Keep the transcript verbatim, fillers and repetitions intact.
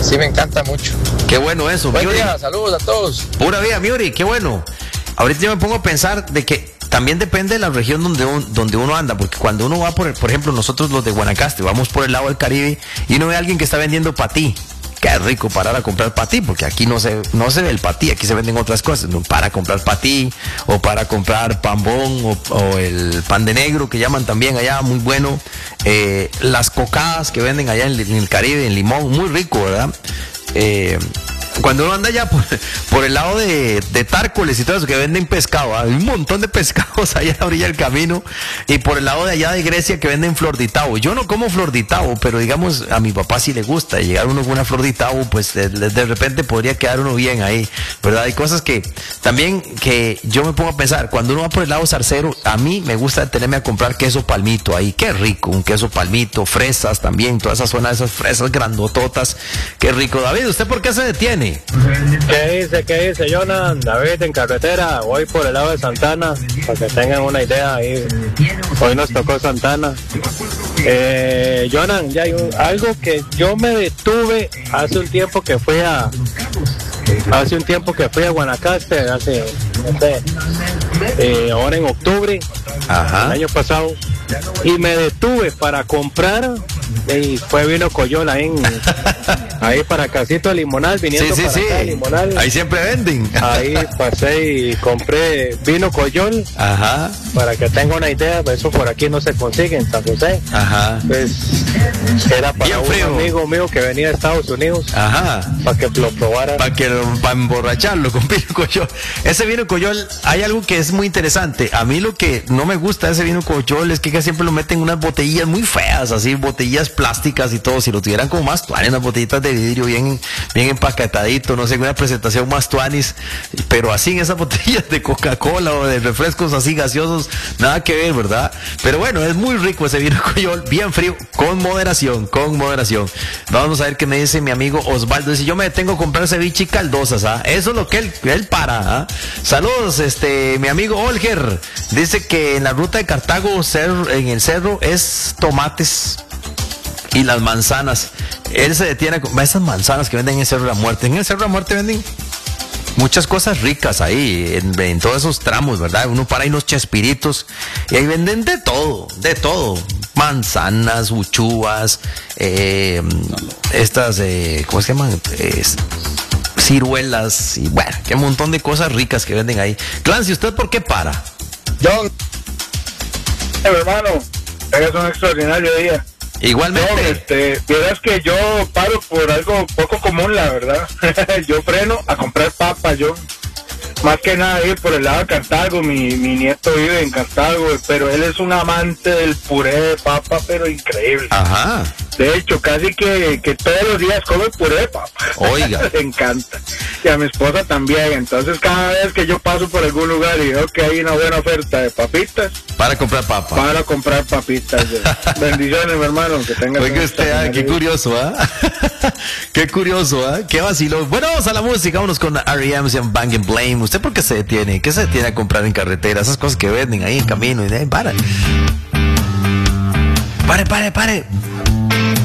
sí me encanta mucho. Qué bueno eso, Buen Miuri. día, saludos a todos. Pura vida, Miuri, qué bueno. Ahorita yo me pongo a pensar de que también depende de la región donde uno, donde uno anda, porque cuando uno va por, por ejemplo, nosotros los de Guanacaste, vamos por el lado del Caribe y uno ve a alguien que está vendiendo patí. Qué rico parar a comprar patí, porque aquí no se, no se ve el patí, aquí se venden otras cosas, no para comprar patí, o para comprar pambón, o, o el pan de negro que llaman también allá, muy bueno, eh, las cocadas que venden allá en, en el Caribe, en Limón, muy rico, ¿verdad? Eh, Cuando uno anda allá por, por el lado de, de Tárcoles y todo eso, que venden pescado, hay un montón de pescados allá a la orilla del camino, y por el lado de allá de Grecia que venden flor de tavo. Yo no como flor de tavo, pero digamos, a mi papá sí le gusta, y llegar uno con una flor de tavo, pues de, de repente podría quedar uno bien ahí, ¿verdad? Hay cosas que también que yo me pongo a pensar, cuando uno va por el lado zarcero, a mí me gusta tenerme a comprar queso palmito ahí, qué rico, un queso palmito, fresas también, toda esa zona de esas fresas grandototas, qué rico. David, ¿usted por qué se detiene? ¿Qué dice, qué dice, Jonan? David, en carretera, voy por el lado de Santana, para que tengan una idea ahí. Hoy nos tocó Santana. Eh, Jonan, ya hay un, algo que yo me detuve hace un tiempo que fui a... Hace un tiempo que fui a Guanacaste, hace, no sé, eh, ahora en octubre, Ajá. el año pasado, y me detuve para comprar, y fue vino Coyola ahí, en, ahí para Casito de Limonal, viniendo Sí, sí, para sí. acá de Limonal. Ahí siempre venden. Ahí pasé y compré vino Coyol, Ajá. para que tenga una idea, eso por aquí no se consigue en San José. Ajá. Pues era para Bien un frío. amigo mío que venía de Estados Unidos, Ajá. para que lo probara. Para que para emborracharlo con vino Coyol. Ese vino Coyol, hay algo que es muy interesante. A mí lo que no me gusta de ese vino Coyol es que casi siempre lo meten en unas botellas muy feas, así, botellas plásticas y todo. Si lo tuvieran como más tuanis, unas botellitas de vidrio bien, bien empaquetadito, no sé, una presentación más tuanis, pero así en esas botellas de Coca-Cola o de refrescos así gaseosos, nada que ver, ¿verdad? Pero bueno, es muy rico ese vino Coyol, bien frío, con moderación, con moderación. Vamos a ver qué me dice mi amigo Osvaldo. Dice, yo me detengo a comprar ceviche y caldosas, ¿ah? Eso es lo que él, él para, ¿ah? Saludos, este, mi amigo Olger. Dice que en la ruta de Cartago, cerro, en el cerro, es tomates y las manzanas. Él se detiene a comprar esas manzanas que venden en el Cerro de la Muerte. En el Cerro de la Muerte venden muchas cosas ricas ahí, en, en todos esos tramos, ¿verdad? Uno para ahí unos chespiritos y ahí venden de todo, de todo. Manzanas, uchuvas, eh, estas, eh, ¿cómo se llaman? Eh, ciruelas y bueno, qué montón de cosas ricas que venden ahí. Clancy, ¿usted por qué para? John, hermano, es un extraordinario día. Igualmente. No, este, vieras que yo paro por algo poco común, la verdad. Yo freno a comprar papas, yo. Más que nada ir por el lado de Cartago, mi, mi nieto vive en Cartago, pero él es un amante del puré de papa, pero increíble. Ajá. De hecho, casi que, que todos los días come puré de papa. Oiga. Le encanta. Y a mi esposa también. Entonces, cada vez que yo paso por algún lugar y veo que hay una buena oferta de papitas, Para comprar papa. para comprar papitas. Bendiciones, mi hermano. Que tengas. Oiga usted, ah, qué curioso, ¿ah? Qué curioso, ¿ah? Qué vacilo. Bueno, vamos a la música, vámonos con R E M y Bang and Blame. ¿Usted por qué se detiene? ¿Qué se detiene a comprar en carretera? Esas cosas que venden ahí en camino y de ahí, para. Pare, pare, pare.